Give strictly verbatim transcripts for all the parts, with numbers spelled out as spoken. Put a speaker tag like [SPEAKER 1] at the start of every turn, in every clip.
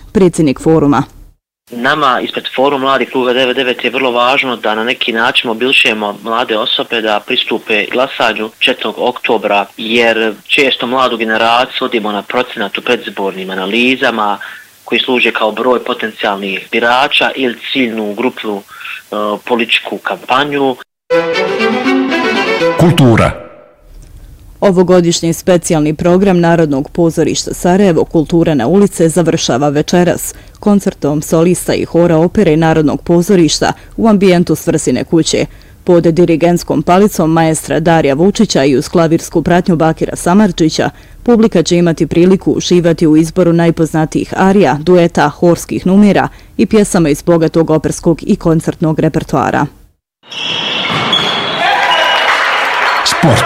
[SPEAKER 1] predsjednik foruma.
[SPEAKER 2] Nama ispred Forum Mladih Kruga devedeset devet je vrlo važno da na neki način mobilišemo mlade osobe da pristupe glasanju četvrtog oktobra, jer često mladu generaciju vodimo na procenat u predizbornim analizama koji služe kao broj potencijalnih birača ili ciljnu grupu uh, političku kampanju.
[SPEAKER 3] Kultura.
[SPEAKER 1] Ovogodišnji specijalni program Narodnog pozorišta Sarajevo Kultura na ulice završava večeras koncertom solista i hora opere Narodnog pozorišta u ambijentu Svrsine kuće. Pod dirigentskom palicom maestra Darija Vučića i uz klavirsku pratnju Bakira Samardžića, publika će imati priliku uživati u izboru najpoznatijih arija, dueta, horskih numera i pjesama iz bogatog operskog i koncertnog repertoara.
[SPEAKER 3] Sport.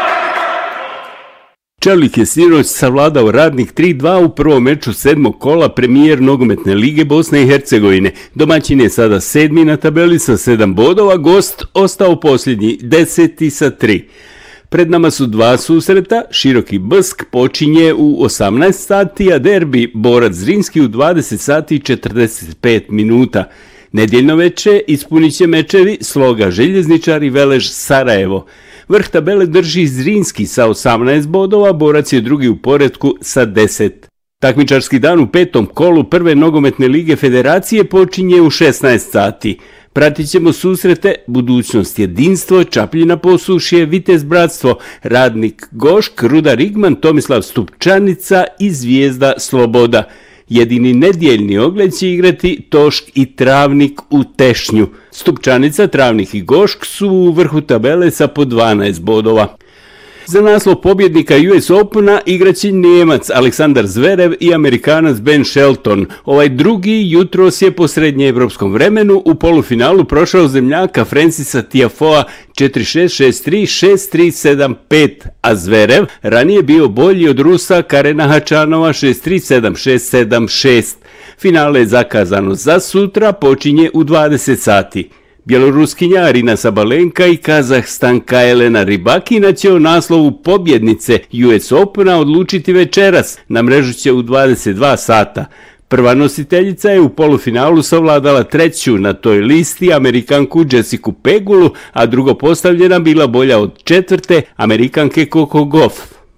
[SPEAKER 4] Čelik je sinoć savladao Radnik tri dva u prvom meču sedmog kola premijer nogometne lige Bosne i Hercegovine. Domaćin je sada sedmi na tabeli sa sedam bodova, gost ostao posljednji, deseti sa tri. Pred nama su dva susreta, Široki Bsk počinje u osamnaest sati, a derbi Borac Zrinski u dvadeset sati i četrdeset pet minuta. Nedjeljno veče ispunit će mečevi Sloga Željezničar i Velež Sarajevo. Vrh tabele drži Zrinski sa osamnaest bodova, Borac je drugi u poretku sa deset. Takmičarski dan u petom kolu prve nogometne lige federacije počinje u šesnaest sati. Pratit ćemo susrete Budućnost Jedinstvo, Čapljina Posušje, Vitez Bratstvo, Radnik Gošk, Rudar Igman, Tomislav Stupčanica i Zvijezda Sloboda. Jedini nedjeljni ogled će igrati Tošk i Travnik u Tešnju. Stupčanica, Travnik i Gošk su u vrhu tabele sa po dvanaest bodova. Za naslov pobjednika U S Opena igraće Njemac Aleksandar Zverev i Amerikanac Ben Shelton. Ovaj drugi jutros je po srednjeevropskom vremenu u polufinalu prošao zemljaka Francisa Tiafoea četiri šest, šest tri, šest tri, sedam pet, a Zverev ranije bio bolji od Rusa Karena Hačanova šest tri, sedam šest, sedam šest. Finale je zakazano za sutra, počinje u dvadeset sati. Bjeloruskinja Arina Sabalenka i Kazahstanka Elena Rybakina će o naslovu pobjednice U S Opena odlučiti večeras, na mrežu će u dvadeset dva sata. Prva nositeljica je u polufinalu savladala treću na toj listi Amerikanku Jessicu Pegulu, a drugo postavljena bila bolja od četvrte Amerikanke Coco Gauff.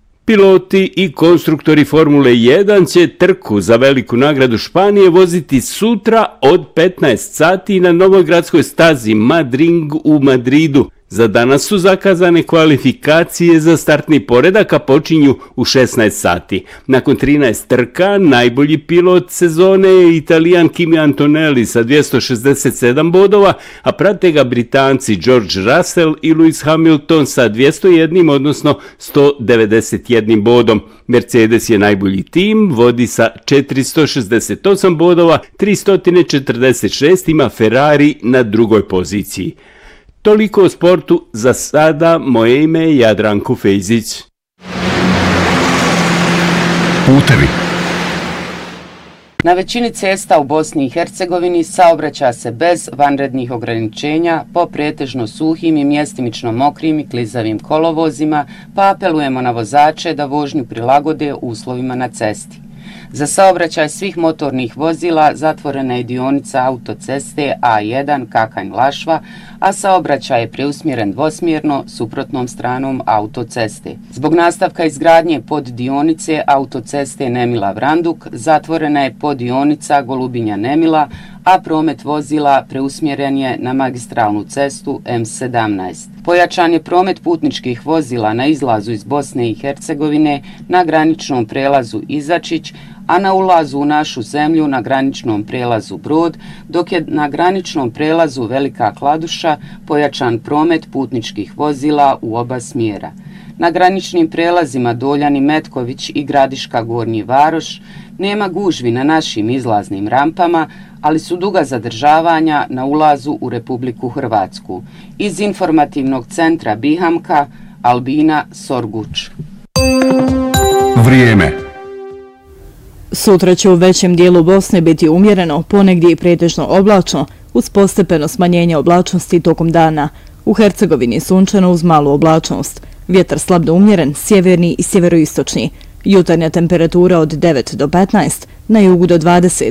[SPEAKER 4] Piloti i konstruktori Formule jedan će trku za veliku nagradu Španije voziti sutra od petnaest sati na novoj gradskoj stazi Madring u Madridu. Za danas su zakazane kvalifikacije za startni poredak, a počinju u šesnaest sati. Nakon trinaest trka, najbolji pilot sezone je Italijan Kimi Antonelli sa dvjesto šezdeset sedam bodova, a prate ga Britanci George Russell i Lewis Hamilton sa dvjesto jedan, odnosno sto devedeset jedan bodom. Mercedes je najbolji tim, vodi sa četiristo šezdeset osam bodova, tristo četrdeset šest ima Ferrari na drugoj poziciji. Toliko o sportu za sada, moje ime je Jadranko Fejzić.
[SPEAKER 3] Putevi.
[SPEAKER 5] Na većini cesta u Bosni i Hercegovini saobraća se bez vanrednih ograničenja po pretežno suhim i mjestimično mokrim i klizavim kolovozima, pa apelujemo na vozače da vožnju prilagode uslovima na cesti. Za saobraćaj svih motornih vozila zatvorena je dionica autoceste A jedan Kakanj-Lašva, a saobraćaj je preusmjeren dvosmjerno suprotnom stranom autoceste. Zbog nastavka izgradnje poddionice autoceste Nemila-Vranduk zatvorena je poddionica Golubinja-Nemila, a promet vozila preusmjeren je na magistralnu cestu M sedamnaest. Pojačan je promet putničkih vozila na izlazu iz Bosne i Hercegovine na graničnom prelazu Izačić, a na ulazu u našu zemlju na graničnom prelazu Brod, dok je na graničnom prelazu Velika Kladuša pojačan promet putničkih vozila u oba smjera. Na graničnim prelazima Doljan i Metković i Gradiška Gornji Varoš nema gužvi na našim izlaznim rampama, ali su duga zadržavanja na ulazu u Republiku Hrvatsku. Iz informativnog centra Bihamka, Albina Sorguč.
[SPEAKER 3] Vrijeme.
[SPEAKER 1] Sutra će u većem dijelu Bosne biti umjereno, ponegdje i pretežno oblačno, uz postepeno smanjenje oblačnosti tokom dana. U Hercegovini sunčano uz malu oblačnost. Vjetar slab do umjeren, sjeverni i sjeveroistočni. Jutarnja temperatura od devet do petnaest, na jugu do dvadeset,